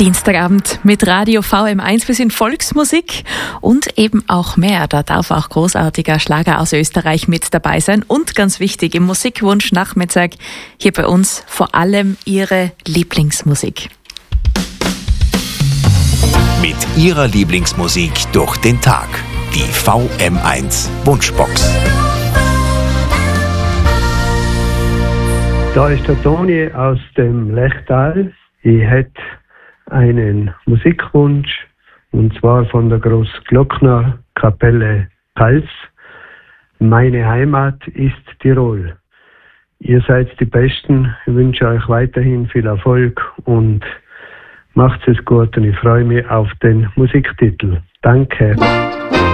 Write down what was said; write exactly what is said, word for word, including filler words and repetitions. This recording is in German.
Dienstagabend mit Radio V M eins, bisschen Volksmusik und eben auch mehr. Da darf auch großartiger Schlager aus Österreich mit dabei sein. Und ganz wichtig, im Musikwunsch-Nachmittag hier bei uns vor allem Ihre Lieblingsmusik. Mit Ihrer Lieblingsmusik durch den Tag. Die V M eins Wunschbox. Da ist der Toni aus dem Lechtal. Ich hätte einen Musikwunsch, und zwar von der Großglocknerkapelle Kals. Meine Heimat ist Tirol. Ihr seid die Besten. Ich wünsche euch weiterhin viel Erfolg und macht es gut, und ich freue mich auf den Musiktitel. Danke.